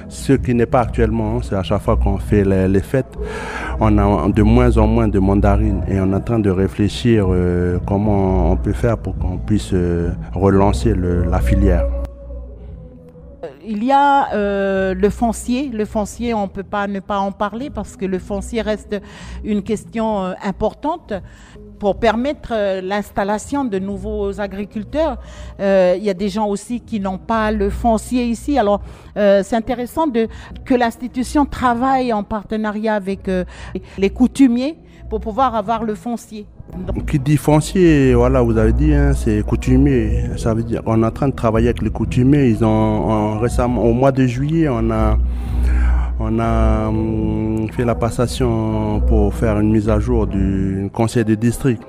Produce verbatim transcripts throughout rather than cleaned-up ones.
Ce qui n'est pas actuellement, hein, c'est à chaque fois qu'on fait les, les fêtes, on a de moins en moins de mandarines et on est en train de réfléchir euh, comment on peut faire pour qu'on puisse euh, relancer le, la filière. Il y a euh, le foncier. Le foncier, on ne peut pas ne pas en parler parce que le foncier reste une question euh, importante. Pour permettre euh, l'installation de nouveaux agriculteurs, euh, il y a des gens aussi qui n'ont pas le foncier ici. Alors, euh, c'est intéressant de, que l'institution travaille en partenariat avec euh, les coutumiers pour pouvoir avoir le foncier. Donc, qui dit foncier, voilà, vous avez dit, hein, c'est coutumier. Ça veut dire qu'on est en train de travailler avec les coutumiers. Ils ont, ont récemment, au mois de juillet, on a, on a hum, fait la passation pour faire une mise à jour du conseil de district.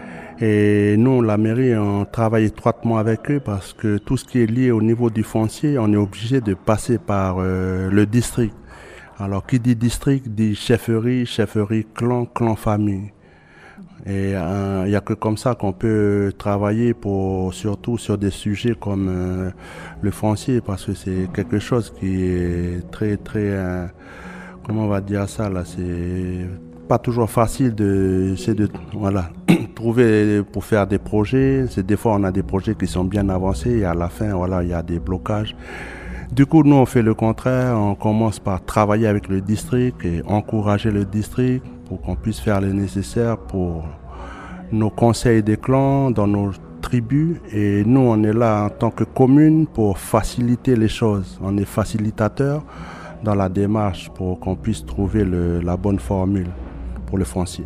Et nous, la mairie, on travaille étroitement avec eux parce que tout ce qui est lié au niveau du foncier, on est obligé de passer par euh, le district. Alors, qui dit district dit chefferie, chefferie, clan, clan, famille. Et il euh, n'y a que comme ça qu'on peut travailler pour, surtout sur des sujets comme euh, le foncier, parce que c'est quelque chose qui est très, très, euh, comment on va dire ça là, c'est pas toujours facile de, c'est de, voilà, trouver pour faire des projets. C'est des fois on a des projets qui sont bien avancés et à la fin, voilà, il y a des blocages. Du coup, nous, on fait le contraire. On commence par travailler avec le district et encourager le district pour qu'on puisse faire le nécessaire pour nos conseils des clans, dans nos tribus. Et nous, on est là en tant que commune pour faciliter les choses. On est facilitateur dans la démarche pour qu'on puisse trouver le, la bonne formule pour le foncier.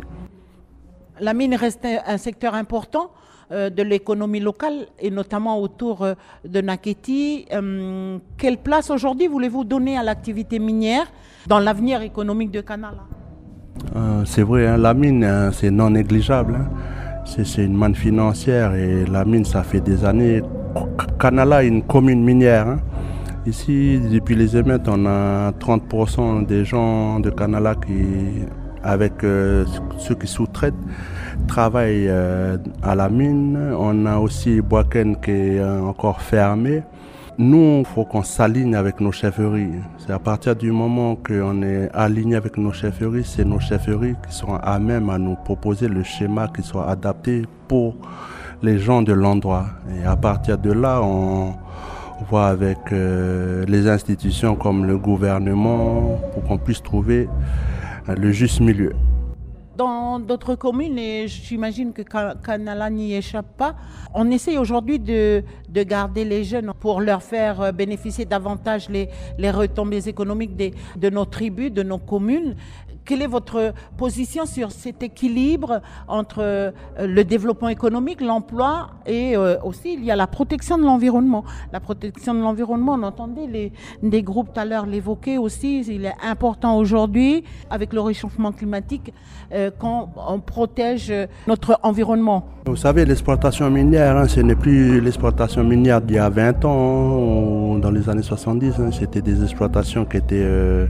La mine reste un secteur important de l'économie locale et notamment autour de Naketi. Euh, quelle place aujourd'hui voulez-vous donner à l'activité minière dans l'avenir économique de Kanala? euh, C'est vrai, hein, la mine, hein, c'est non négligeable. Hein. C'est, c'est une manne financière et la mine, ça fait des années. Kanala est une commune minière. Hein. Ici, depuis les émeutes, on a trente pour cent des gens de Kanala qui, avec euh, ceux qui sous-traitent, travaillent euh, à la mine. On a aussi Boaken qui est euh, encore fermé. Nous, il faut qu'on s'aligne avec nos chefferies. C'est à partir du moment qu'on est aligné avec nos chefferies, c'est nos chefferies qui seront à même à nous proposer le schéma qui soit adapté pour les gens de l'endroit. Et à partir de là, on voit avec euh, les institutions comme le gouvernement pour qu'on puisse trouver euh, le juste milieu. Dans d'autres communes, et j'imagine que Kanala n'y échappe pas, on essaye aujourd'hui de, de garder les jeunes pour leur faire bénéficier davantage les, les retombées économiques des, de nos tribus, de nos communes. Quelle est votre position sur cet équilibre entre le développement économique, l'emploi et aussi il y a la protection de l'environnement. La protection de l'environnement, on entendait les, des groupes tout à l'heure l'évoquer aussi, il est important aujourd'hui avec le réchauffement climatique euh, qu'on on protège notre environnement. Vous savez, l'exploitation minière, hein, ce n'est plus l'exploitation minière d'il y a vingt ans ou dans les années soixante-dix, hein, c'était des exploitations qui étaient euh,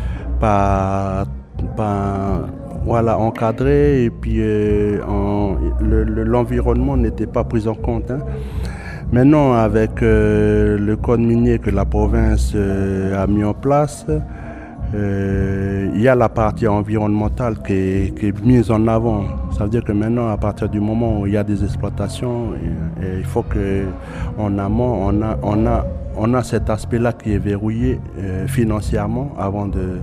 pas... Ben, voilà, encadré et puis euh, en, le, le, l'environnement n'était pas pris en compte. Hein. Maintenant, avec euh, le code minier que la province euh, a mis en place, euh, il y a la partie environnementale qui est, qui est mise en avant. Ça veut dire que maintenant, à partir du moment où il y a des exploitations, et, et il faut qu'en amont, on a, on, a, on a cet aspect-là qui est verrouillé euh, financièrement avant de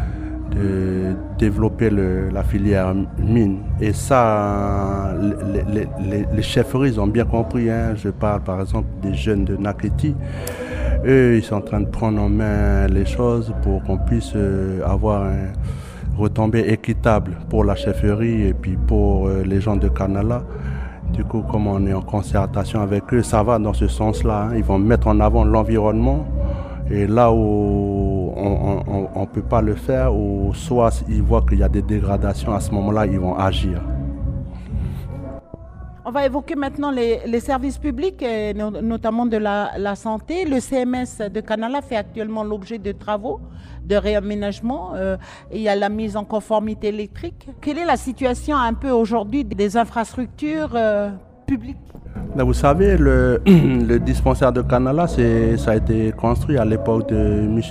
de développer le, la filière mine. Et ça, les, les, les, les chefferies ont bien compris. Hein. Je parle par exemple des jeunes de Naketi. Eux, ils sont en train de prendre en main les choses pour qu'on puisse avoir un retombée équitable pour la chefferie et puis pour les gens de Kanala. Du coup, comme on est en concertation avec eux, ça va dans ce sens-là. Hein. Ils vont mettre en avant l'environnement. Et là où on ne peut pas le faire, ou soit ils voient qu'il y a des dégradations, à ce moment-là, ils vont agir. On va évoquer maintenant les, les services publics, et notamment de la, la santé. Le C M S de Kanala fait actuellement l'objet de travaux de réaménagement. Euh, il y a la mise en conformité électrique. Quelle est la situation un peu aujourd'hui des infrastructures euh, publiques ? Là, vous savez, le, le dispensaire de Kanala, c'est, ça a été construit à l'époque de M.